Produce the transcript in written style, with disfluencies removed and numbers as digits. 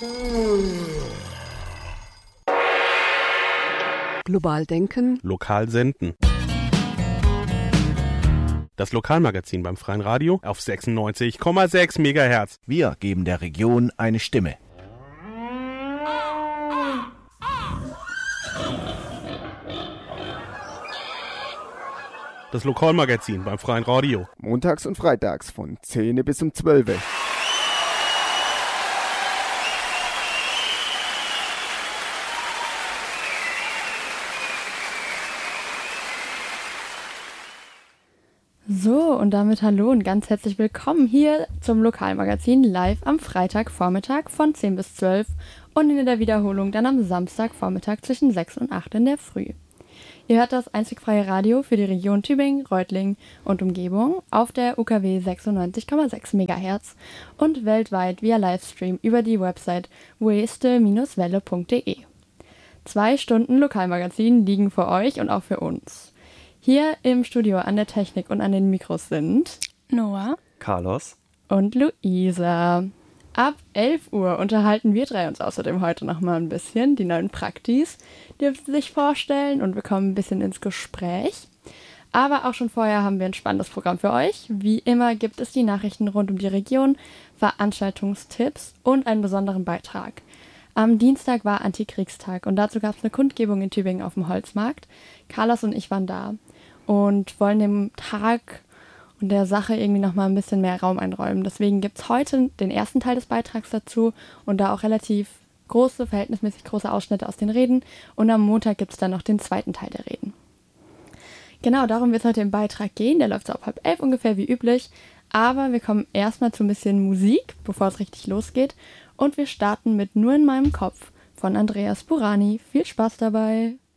Global denken. Lokal senden. Das Lokalmagazin beim Freien Radio auf 96,6 MHz. Wir geben der Region eine Stimme. Das Lokalmagazin beim Freien Radio. Montags und freitags von 10 bis um 12. So, und damit hallo und ganz herzlich willkommen hier zum Lokalmagazin live am Freitagvormittag von 10 bis 12 und in der Wiederholung dann am Samstagvormittag zwischen 6 und 8 in der Früh. Ihr hört das einzig freie Radio für die Region Tübingen, Reutlingen und Umgebung auf der UKW 96,6 MHz und weltweit via Livestream über die Website weste-welle.de. 2 Stunden Lokalmagazin liegen für euch und auch für uns. Hier im Studio an der Technik und an den Mikros sind Noah, Carlos und Luisa. Ab 11 Uhr unterhalten wir drei uns außerdem heute nochmal ein bisschen. Die neuen Praktis dürfen sich vorstellen und wir kommen ein bisschen ins Gespräch. Aber auch schon vorher haben wir ein spannendes Programm für euch. Wie immer gibt es die Nachrichten rund um die Region, Veranstaltungstipps und einen besonderen Beitrag. Am Dienstag war Antikriegstag und dazu gab es eine Kundgebung in Tübingen auf dem Holzmarkt. Carlos und ich waren da und wollen dem Tag und der Sache irgendwie nochmal ein bisschen mehr Raum einräumen. Deswegen gibt es heute den ersten Teil des Beitrags dazu und da auch relativ verhältnismäßig große Ausschnitte aus den Reden. Und am Montag gibt es dann noch den zweiten Teil der Reden. Genau, darum wird es heute im Beitrag gehen. Der läuft so ab 10:30 ungefähr wie üblich. Aber wir kommen erstmal zu ein bisschen Musik, bevor es richtig losgeht. Und wir starten mit Nur in meinem Kopf von Andreas Burani. Viel Spaß dabei!